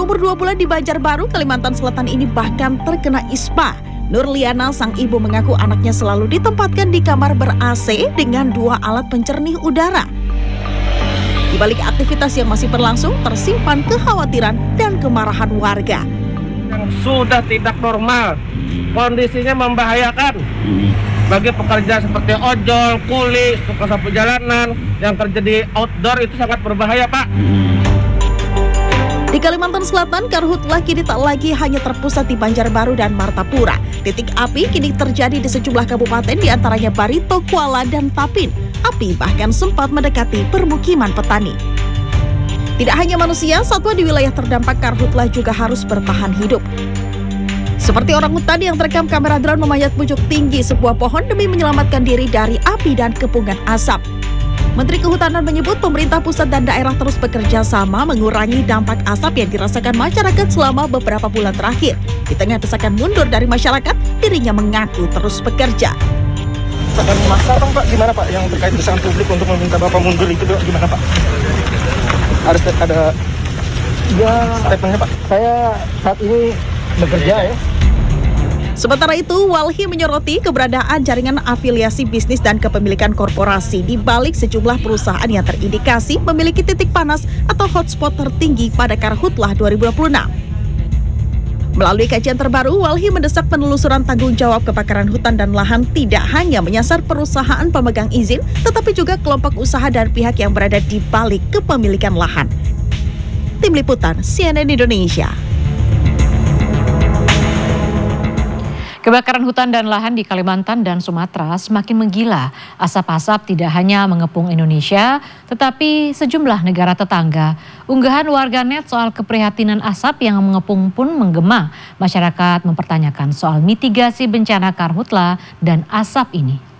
berumur 2 bulan di Banjarbaru, Kalimantan Selatan ini bahkan terkena ispa. Nurliana, sang ibu, mengaku anaknya selalu ditempatkan di kamar ber-AC dengan 2 alat pencernih udara. Di balik aktivitas yang masih berlangsung, tersimpan kekhawatiran dan kemarahan warga. Yang sudah tidak normal, kondisinya membahayakan bagi pekerja seperti ojol, kuli, tukang sapu jalanan, yang kerja di outdoor itu sangat berbahaya, Pak. Di Kalimantan Selatan, karhutlah kini tak lagi hanya terpusat di Banjarbaru dan Martapura. Titik api kini terjadi di sejumlah kabupaten, diantaranya Barito, Kuala, dan Tapin. Api bahkan sempat mendekati permukiman petani. Tidak hanya manusia, satwa di wilayah terdampak karhutlah juga harus bertahan hidup. Seperti orang hutan yang terekam kamera drone memanjat pucuk tinggi sebuah pohon demi menyelamatkan diri dari api dan kepungan asap. Menteri Kehutanan menyebut pemerintah pusat dan daerah terus bekerja sama mengurangi dampak asap yang dirasakan masyarakat selama beberapa bulan terakhir. Di tengah desakan mundur dari masyarakat, dirinya mengaku terus bekerja. Dan maksa Pak, gimana Pak yang terkait desakan publik untuk meminta Bapak mundur itu gimana Pak? Harus ada statementnya Pak. Saya saat ini bekerja ya. Sementara itu, Walhi menyoroti keberadaan jaringan afiliasi bisnis dan kepemilikan korporasi di balik sejumlah perusahaan yang terindikasi memiliki titik panas atau hotspot tertinggi pada Karhutlah 2026. Melalui kajian terbaru, Walhi mendesak penelusuran tanggung jawab kebakaran hutan dan lahan tidak hanya menyasar perusahaan pemegang izin, tetapi juga kelompok usaha dan pihak yang berada di balik kepemilikan lahan. Tim Liputan CNN Indonesia. Kebakaran hutan dan lahan di Kalimantan dan Sumatera semakin menggila. Asap-asap tidak hanya mengepung Indonesia, tetapi sejumlah negara tetangga. Unggahan warganet soal keprihatinan asap yang mengepung pun menggema. Masyarakat mempertanyakan soal mitigasi bencana karhutlah dan asap ini.